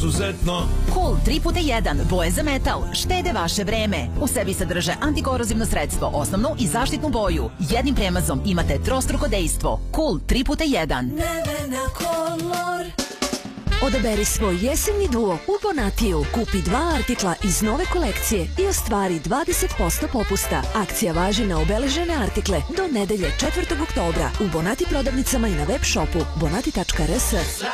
izuzetno. Cool 3x1, boje za metal, štede vaše vreme. U sebi sadrže antikorozivno sredstvo, osnovnu i zaštitnu boju. Jednim premazom imate trostruko dejstvo. Cool 3x1. Nevena Color. Odaberi svoj jesenji duo u Bonatiju. Kupi 2 artikla iz nove kolekcije i ostvari 20% popusta. Akcija važi na obeležene artikle do nedelje 4. oktobra u Bonati prodavnicama i na web shopu bonati.rs.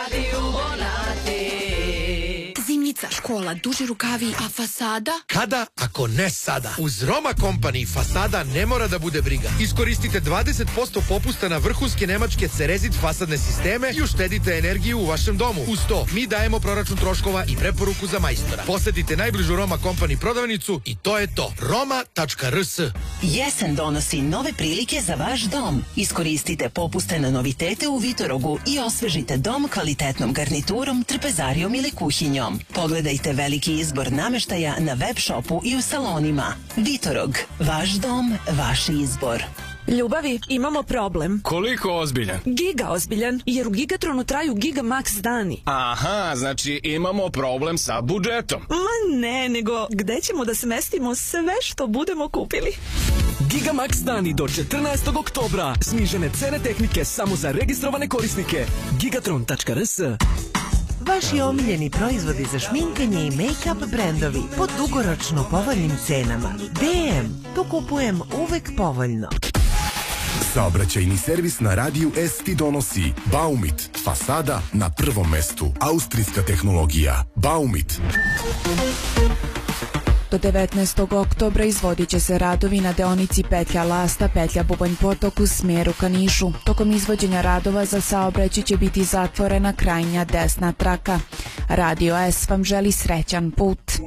Zimnica, škola, duži rukavi, a fasada? Kada, ako ne sada? Uz Roma Company fasada ne mora da bude briga. Iskoristite 20% popusta na vrhunske nemačke Cerezit fasadne sisteme i uštedite energiju u vašem domu. Uz to, mi dajemo proračun troškova i preporuku za majstora. Posetite najbližu Roma Company prodavnicu i to je to. Roma.rs. Jesen donosi nove prilike za vaš dom. Iskoristite popuste na novitete u Vitorogu i osvežite dom kvalitetnom garniturom, trpezarijom ili kuhinjom. Pogledajte veliki izbor nameštaja na web shopu i u salonima. Vitorog, vaš dom, vaš izbor. Ljubavi, imamo problem. Koliko ozbiljan? Giga ozbiljan, jer u Gigatronu traju Giga Max dani. Aha, znači imamo problem sa budžetom. Ma ne, nego gde ćemo da smestimo sve što budemo kupili? Gigamax dani do 14. oktobra. Snižene cene tehnike samo za registrovane korisnike. Gigatron.rs. Vaši omiljeni proizvodi za šminkanje i make-up brendovi pod dugoročno povoljnim cenama. DM, tu kupujem uvek povoljno. Saobraćajni servis na radiju S ti donosi Baumit, fasada na prvom mestu. Austrijska tehnologija. Baumit. Do 19. oktobra izvodit će se radovi na deonici petlja Lasta, petlja Bubanj Potok u smeru ka Nišu. Tokom izvođenja radova za saobraćaj će biti zatvorena krajnja desna traka. Radio S vam želi srećan put.